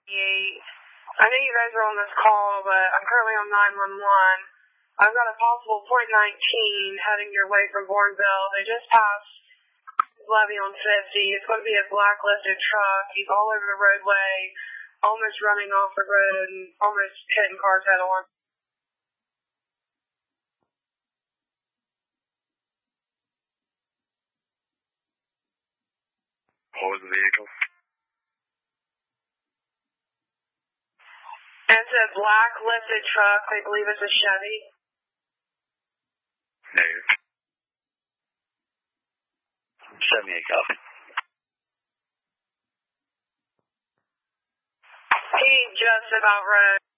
I know you guys are on this call, but I'm currently on 911. I've got a possible .19 heading your way from Bourneville. They just passed levy on 50. It's going to be a blacklisted truck. He's all over the roadway, almost running off the road and almost hitting cars head on. What was the vehicle? It's a black lifted truck. I believe it's a Chevy. Negative. 78 copy. He just about rode.